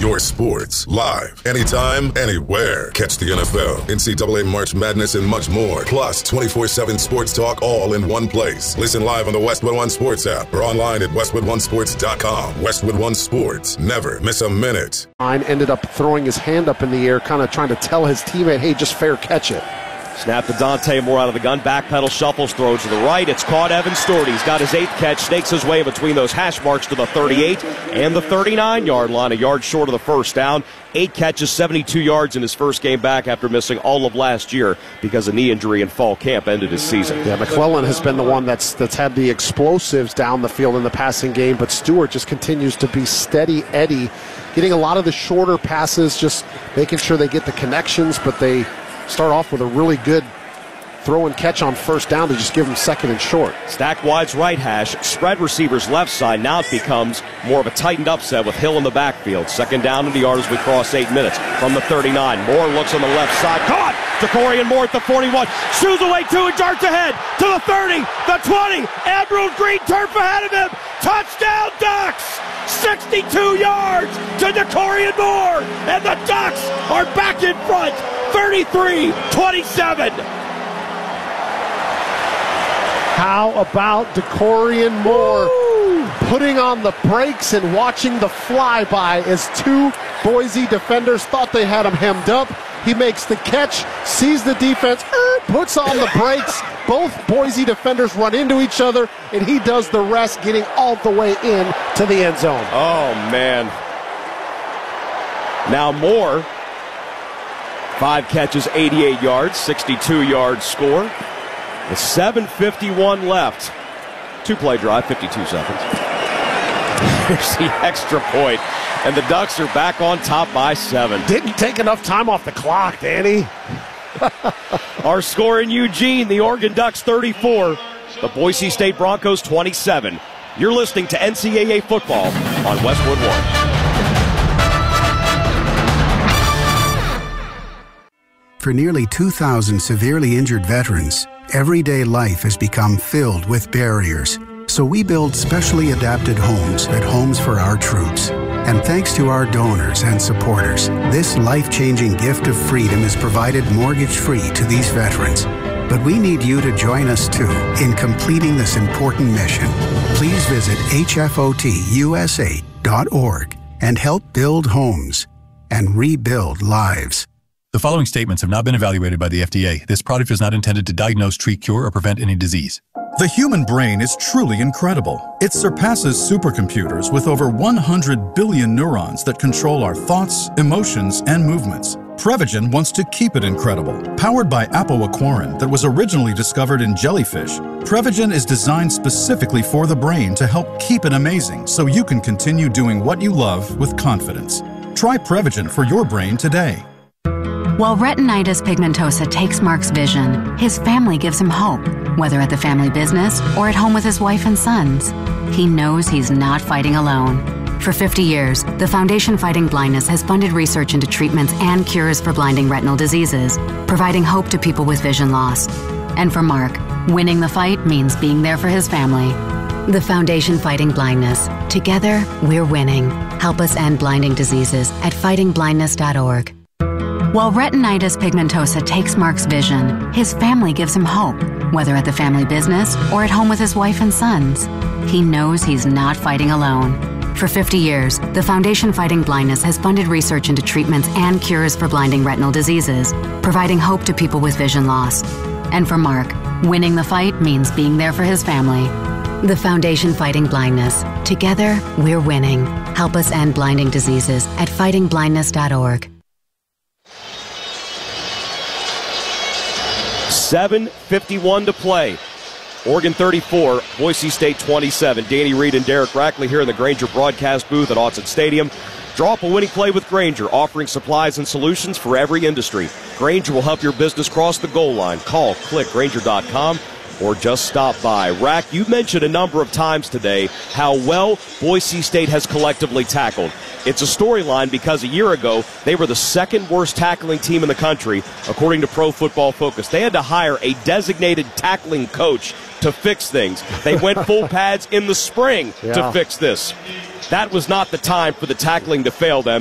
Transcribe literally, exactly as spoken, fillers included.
your sports, live, anytime, anywhere. Catch the N F L, N C double A March Madness, and much more. Plus, twenty-four seven sports talk all in one place. Listen live on the Westwood One Sports app or online at westwood one sports dot com. Westwood One Sports. Never miss a minute. Ended up throwing his hand up in the air, kind of trying to tell his teammate, hey, just fair catch it. Snap to Dante Moore out of the gun. Backpedal, shuffles, throws to the right. It's caught. Evan Stewart. He's got his eighth catch. Snakes his way between those hash marks to the thirty-eight and the thirty-nine-yard line. A yard short of the first down. Eight catches, seventy-two yards in his first game back after missing all of last year because of knee injury in fall camp ended his season. Yeah, McClellan has been the one that's that's had the explosives down the field in the passing game, but Stewart just continues to be steady Eddie, getting a lot of the shorter passes, just making sure they get the connections, but they start off with a really good throw and catch on first down to just give them second and short. Stack wide's right hash, spread receivers left side. Now it becomes more of a tightened up set with Hill in the backfield. Second down in the yard as we cross eight minutes from the thirty-nine. Moore looks on the left side. Caught! DeCorian Moore at the forty-one. Shoes away two and darts ahead to the thirty, the twenty. Emerald Green turf ahead of him. Touchdown Ducks! sixty-two yards to DeCorian Moore. And the Ducks are back in front. thirty-three twenty-seven. How about DeCorian Moore Woo! putting on the brakes and watching the flyby as two Boise defenders thought they had him hemmed up. He makes the catch, sees the defense, er, puts on the brakes. Both Boise defenders run into each other, and he does the rest, getting all the way in to the end zone. Oh, man. Now Moore, five catches, eighty-eight yards, sixty-two yard score. With seven fifty-one left. Two-play drive, fifty-two seconds. Here's the extra point, and the Ducks are back on top by seven. Didn't take enough time off the clock, Danny. Our score in Eugene, the Oregon Ducks thirty-four, the Boise State Broncos twenty-seven. You're listening to N C double A football on Westwood One. For nearly two thousand severely injured veterans, everyday life has become filled with barriers. So we build specially adapted homes at Homes for Our Troops. And thanks to our donors and supporters, this life-changing gift of freedom is provided mortgage-free to these veterans. But we need you to join us too in completing this important mission. Please visit H F O T U S A dot org and help build homes and rebuild lives. The following statements have not been evaluated by the F D A. This product is not intended to diagnose, treat, cure, or prevent any disease. The human brain is truly incredible. It surpasses supercomputers with over one hundred billion neurons that control our thoughts, emotions, and movements. Prevagen wants to keep it incredible. Powered by apoaquarin that was originally discovered in jellyfish, Prevagen is designed specifically for the brain to help keep it amazing so you can continue doing what you love with confidence. Try Prevagen for your brain today. While retinitis pigmentosa takes Mark's vision, his family gives him hope, whether at the family business or at home with his wife and sons. He knows he's not fighting alone. For fifty years, the Foundation Fighting Blindness has funded research into treatments and cures for blinding retinal diseases, providing hope to people with vision loss. And for Mark, winning the fight means being there for his family. The Foundation Fighting Blindness. Together, we're winning. Help us end blinding diseases at fighting blindness dot org. While retinitis pigmentosa takes Mark's vision, his family gives him hope, whether at the family business or at home with his wife and sons. He knows he's not fighting alone. For fifty years, the Foundation Fighting Blindness has funded research into treatments and cures for blinding retinal diseases, providing hope to people with vision loss. And for Mark, winning the fight means being there for his family. The Foundation Fighting Blindness. Together, we're winning. Help us end blinding diseases at fighting blindness dot org. seven fifty-one to play. Oregon thirty-four, Boise State twenty-seven. Danny Reed and Derek Rackley here in the Grainger broadcast booth at Autzen Stadium. Draw up a winning play with Grainger, offering supplies and solutions for every industry. Grainger will help your business cross the goal line. Call, click, Grainger dot com, or just stop by. Rack, you mentioned a number of times today how well Boise State has collectively tackled. It's a storyline because a year ago, they were the second worst tackling team in the country, according to Pro Football Focus. They had to hire a designated tackling coach to fix things. They went full pads in the spring yeah. to fix this. That was not the time for the tackling to fail them.